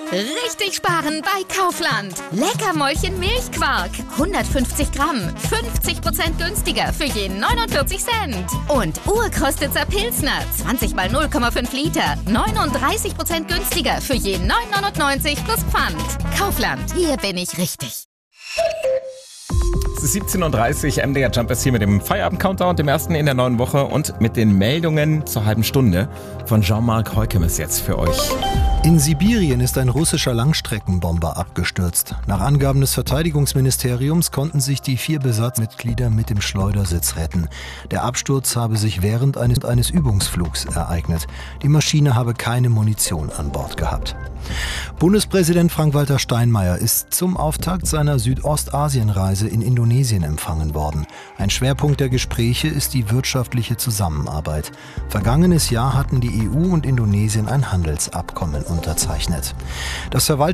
Richtig sparen bei Kaufland. Leckermäulchen Milchquark. 150 Gramm. 50% günstiger für je 49 Cent. Und Urkostitzer Pilsner. 20 mal 0,5 Liter. 39% günstiger für je 9,99 plus Pfand. Kaufland. Hier bin ich richtig. Es ist 17:30 Uhr, MDR Jump ist hier mit dem Feierabend-Countdown, dem ersten in der neuen Woche und mit den Meldungen zur halben Stunde von Jean-Marc Heukemes jetzt für euch. In Sibirien ist ein russischer Langstreckenbomber abgestürzt. Nach Angaben des Verteidigungsministeriums konnten sich die 4 Besatzmitglieder mit dem Schleudersitz retten. Der Absturz habe sich während eines Übungsflugs ereignet. Die Maschine habe keine Munition an Bord gehabt. Bundespräsident Frank-Walter Steinmeier ist zum Auftakt seiner Südostasienreise in Indonesien empfangen worden. Ein Schwerpunkt der Gespräche ist die wirtschaftliche Zusammenarbeit. Vergangenes Jahr hatten die EU und Indonesien ein Handelsabkommen unterzeichnet. Das